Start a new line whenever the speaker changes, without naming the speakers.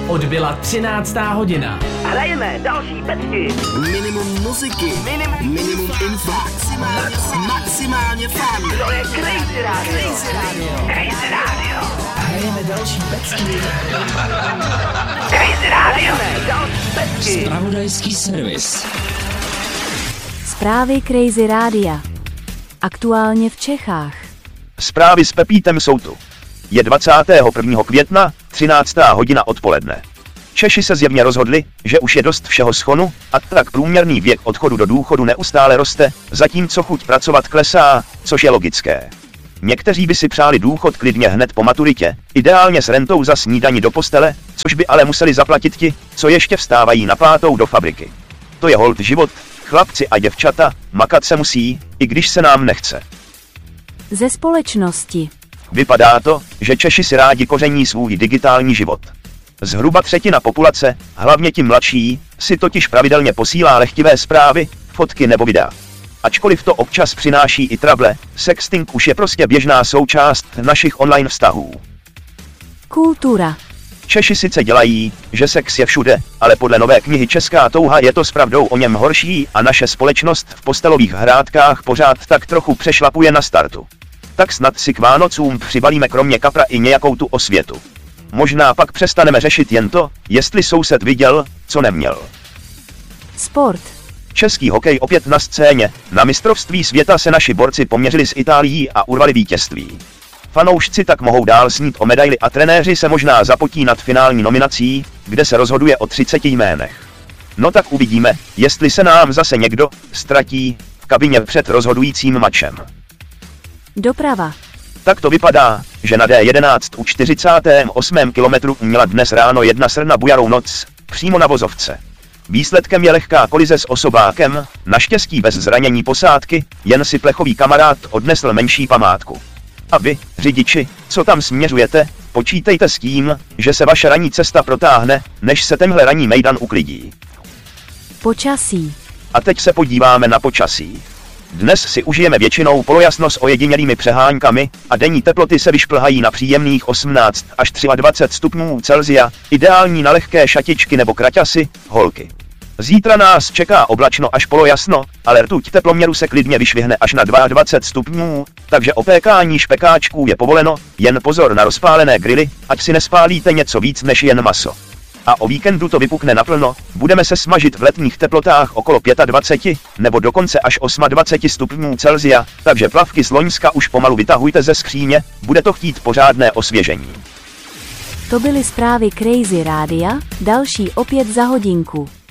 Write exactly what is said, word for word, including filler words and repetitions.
Odbyla třináctá hodina.
Hrajeme další pecky.
Minimum muziky, minimum, minimum info, maximálně, maximálně fun.
To je Crazy Radio.
Crazy Radio.
Crazy Radio.
Hrajeme další pecky.
Crazy Radio. Hrajeme další pecky.
Zpravodajský servis.
Zprávy Crazy Rádia. Aktuálně v Čechách.
Zprávy s Pepítem jsou tu. Je dvacátého prvního května, třináctá hodina odpoledne. Češi se zjevně rozhodli, že už je dost všeho schonu, a tak průměrný věk odchodu do důchodu neustále roste, zatímco chuť pracovat klesá, což je logické. Někteří by si přáli důchod klidně hned po maturitě, ideálně s rentou za snídani do postele, což by ale museli zaplatit ti, co ještě vstávají na pátou do fabriky. To je holt život, chlapci a děvčata, makat se musí, i když se nám nechce.
Ze společnosti.
Vypadá to, že Češi si rádi koření svůj digitální život. Zhruba třetina populace, hlavně ti mladší, si totiž pravidelně posílá lehtivé zprávy, fotky nebo videa. Ačkoliv to občas přináší i trable, sexting už je prostě běžná součást našich online vztahů.
Kultura.
Češi sice dělají, že sex je všude, ale podle nové knihy Česká touha je to s pravdou o něm horší a naše společnost v postelových hrádkách pořád tak trochu přešlapuje na startu. Tak snad si k Vánocům přibalíme kromě kapra i nějakou tu osvětu. Možná pak přestaneme řešit jen to, jestli soused viděl, co neměl.
Sport.
Český hokej opět na scéně, na mistrovství světa se naši borci poměřili s Itálií a urvali vítězství. Fanoušci tak mohou dál snít o medaili a trenéři se možná zapotí nad finální nominací, kde se rozhoduje o třiceti jménech. No tak uvidíme, jestli se nám zase někdo ztratí v kabině před rozhodujícím mačem.
Doprava.
Tak to vypadá, že na D jedenáct u čtyřicátém osmém kilometru měla dnes ráno jedna srna bujarou noc, přímo na vozovce. Výsledkem je lehká kolize s osobákem, naštěstí bez zranění posádky, jen si plechový kamarád odnesl menší památku. A vy, řidiči, co tam směřujete, počítejte s tím, že se vaše ranní cesta protáhne, než se tenhle ranní mejdan uklidí.
Počasí.
A teď se podíváme na počasí. Dnes si užijeme většinou polojasno s ojedinělými přeháňkami a denní teploty se vyšplhají na příjemných osmnáct až dvacet tři stupňů Celsia, ideální na lehké šatičky nebo kraťasy, holky. Zítra nás čeká oblačno až polojasno, ale rtuť teploměru se klidně vyšvihne až na dvacet dva stupňů, takže opékání špekáčků je povoleno, jen pozor na rozpálené grily, ať si nespálíte něco víc než jen maso. A o víkendu to vypukne naplno, budeme se smažit v letních teplotách okolo dvacet pět nebo dokonce až dvacet osm stupňů Celsia, takže plavky z loňska už pomalu vytahujte ze skříně, bude to chtít pořádné osvěžení.
To byly zprávy Crazy Rádia, další opět za hodinku.